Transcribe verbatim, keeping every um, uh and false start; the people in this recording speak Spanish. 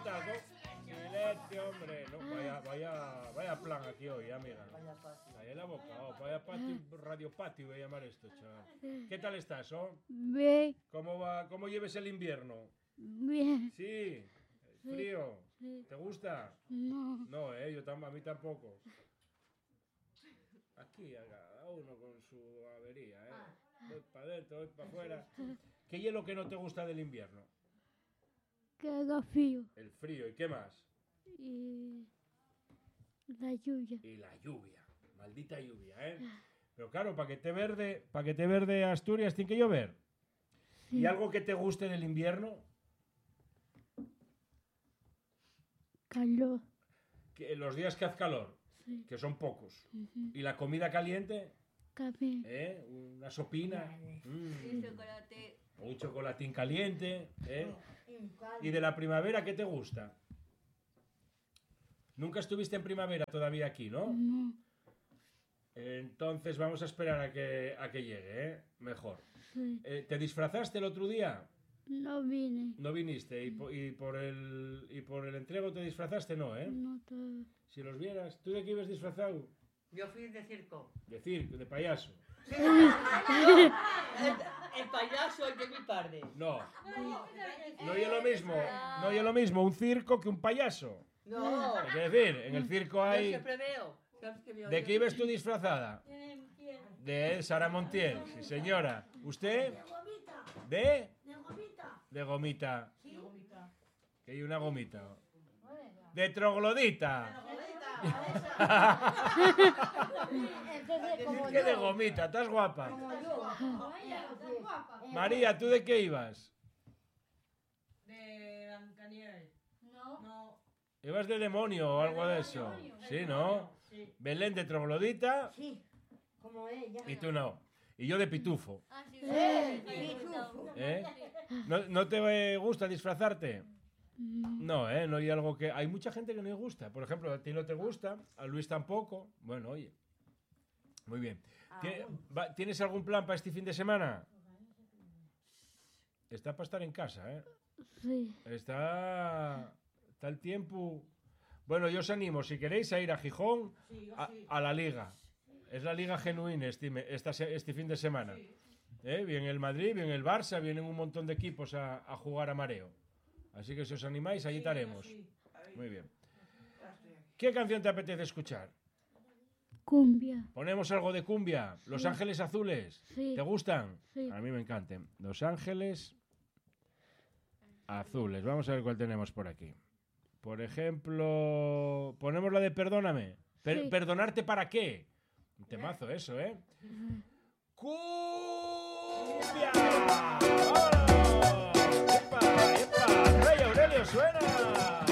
tal? Silencio, hombre. No, vaya, vaya, vaya plan aquí hoy, amiga. Vaya fácil. Ahí en la boca, oh, vaya patio, radio patio voy a llamar esto, chaval. ¿Qué tal estás, oh? Bien, ¿Cómo va, cómo lleves el invierno? bien. Sí, frío. Sí. ¿Te gusta? No, No, eh, yo tam a mí tampoco. Aquí, cada uno con su avería, eh. Voy para adentro, voy para afuera. ¿Qué es lo que no te gusta del invierno? que haga frío. El frío, ¿y qué más? Y la lluvia. Y la lluvia, maldita lluvia, ¿eh? Pero claro, para que te verde, para que te verde Asturias tiene que llover. Sí. ¿Y algo que te guste del invierno? Calor. Que los días que hace calor, Sí. que son pocos. Ujú. ¿Y la comida caliente? También. ¿Eh? Una sopina. Mm. Sí, chocolate. Un chocolatín caliente, ¿eh? Infal- ¿Y de la primavera qué te gusta? Nunca estuviste en primavera todavía aquí, ¿no? No, Entonces vamos a esperar a que, a que llegue, ¿eh? Mejor. sí. Eh, ¿Te disfrazaste el otro día? No vine. No viniste. ¿Y, po- y por el, ¿Y por el entrego te disfrazaste? No, ¿eh? No te... Si los vieras. ¿Tú de qué ibas disfrazado? Yo fui de circo. De circo, de payaso. El, el payaso el de mi padre. No. No es lo mismo. No es lo mismo un circo que un payaso. No. Es decir, en el circo Yo hay... siempre veo. ¿Sabes que veo ¿De yo? qué ibas tú disfrazada? De Sara Montiel, sí señora. ¿Usted? ¿De? De gomita. Que hay una gomita. De troglodita. Entonces, como ¿Qué de gomita? ¿Estás guapa? María, ¿tú de qué ibas? De Blancanieves. No. No. ¿Ibas de demonio o algo de eso? Sí, ¿no? Sí. Belén de troglodita Sí. Como ella. y tú no. Y yo de pitufo. Ah, sí, Eh, sí, sí, sí, tú. ¿Eh? ¿No, no te gusta disfrazarte? No, ¿eh? No hay algo que... Hay mucha gente que no le gusta. Por ejemplo, a ti no te gusta, a Luis tampoco. Bueno, oye. Muy bien. ¿Tie- va- ¿Tienes algún plan para este fin de semana? Está para estar en casa, ¿eh? sí. Está... Está el tiempo... Bueno, yo os animo, si queréis, a ir a Gijón Sí, yo a, sí. a la Liga. Es la Liga Genuina este, me- esta se- este fin de semana. ¿Eh? Viene el Madrid, viene el Barça, vienen un montón de equipos a, a jugar a mareo. Así que si os animáis, allí estaremos. Sí, ahí. Muy bien. ¿Qué canción te apetece escuchar? Cumbia. ¿Ponemos algo de cumbia? ¿Los Ángeles Azules? Sí. ¿Te gustan? Sí. A mí me encantan. Los Ángeles Azules. Vamos a ver cuál tenemos por aquí. Por ejemplo, ponemos la de Perdóname. Per- Sí. ¿Perdonarte para qué? Un temazo eso, ¿eh? ¡Cumbia! ¡Vámonos! ¡Epa, epa! ¡Rey Aurelio suena!